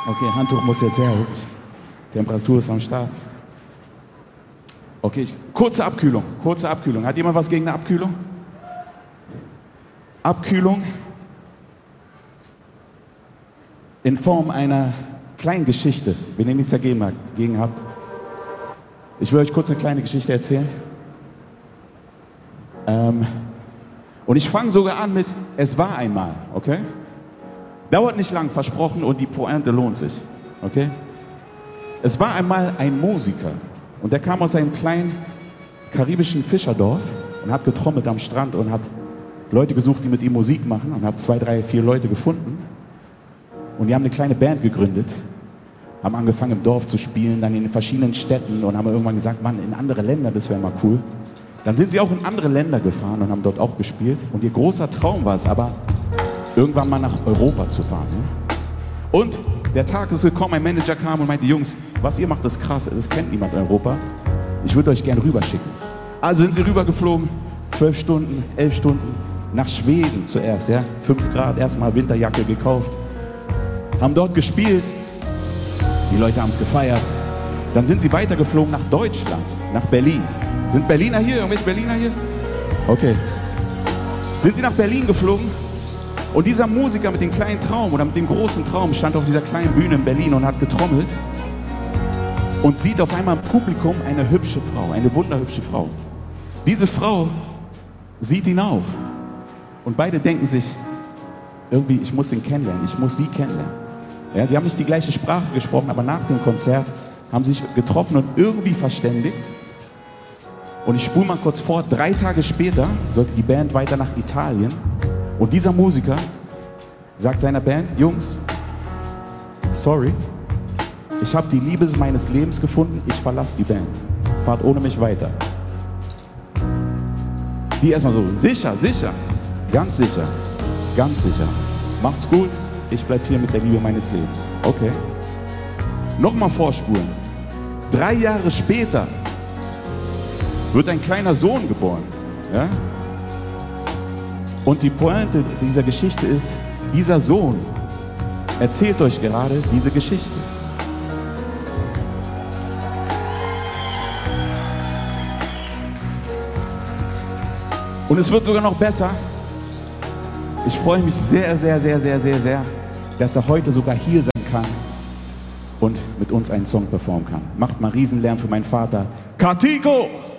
Okay, Handtuch muss jetzt her. Temperatur ist am Start. Okay, kurze Abkühlung. Hat jemand was gegen eine Abkühlung? Abkühlung in Form einer kleinen Geschichte, wenn ihr nichts dagegen habt. Ich will euch kurz eine kleine Geschichte erzählen. Und ich fange sogar an mit, es war einmal, okay? Dauert nicht lang, versprochen, und die Pointe lohnt sich, okay? Es war einmal ein Musiker und der kam aus einem kleinen karibischen Fischerdorf und hat getrommelt am Strand und hat Leute gesucht, die mit ihm Musik machen, und hat 2, 3, 4 Leute gefunden. Und die haben eine kleine Band gegründet, haben angefangen im Dorf zu spielen, dann in den verschiedenen Städten, und haben irgendwann gesagt, Mann, in andere Länder, das wäre mal cool. Dann sind sie auch in andere Länder gefahren und haben dort auch gespielt. Und ihr großer Traum war es aber, irgendwann mal nach Europa zu fahren. Ne? Und der Tag ist gekommen, ein Manager kam und meinte, Jungs, was ihr macht, ist krass, das kennt niemand in Europa. Ich würde euch gerne rüberschicken. Also sind sie rübergeflogen, 12 Stunden, 11 Stunden, nach Schweden zuerst, ja, 5 Grad, erstmal Winterjacke gekauft, haben dort gespielt, die Leute haben es gefeiert. Dann sind sie weitergeflogen nach Deutschland, nach Berlin. Sind Berliner hier? Irgendwelche Berliner hier? Okay. Sind sie nach Berlin geflogen? Und dieser Musiker mit dem kleinen Traum oder mit dem großen Traum stand auf dieser kleinen Bühne in Berlin und hat getrommelt und sieht auf einmal im Publikum eine hübsche Frau, eine wunderhübsche Frau. Diese Frau sieht ihn auch. Und beide denken sich, irgendwie, ich muss ihn kennenlernen, ich muss sie kennenlernen. Ja, die haben nicht die gleiche Sprache gesprochen, aber nach dem Konzert haben sich getroffen und irgendwie verständigt. Und ich spule mal kurz vor, 3 Tage später sollte die Band weiter nach Italien. Und dieser Musiker sagt seiner Band, Jungs, sorry, ich habe die Liebe meines Lebens gefunden, ich verlasse die Band. Fahrt ohne mich weiter. Die erstmal so, sicher, ganz sicher. Macht's gut, ich bleib hier mit der Liebe meines Lebens. Okay. Nochmal vorspulen. 3 Jahre später wird ein kleiner Sohn geboren. Ja? Und die Pointe dieser Geschichte ist, dieser Sohn erzählt euch gerade diese Geschichte. Und es wird sogar noch besser. Ich freue mich sehr, dass er heute sogar hier sein kann und mit uns einen Song performen kann. Macht mal Riesenlärm für meinen Vater, Katiko!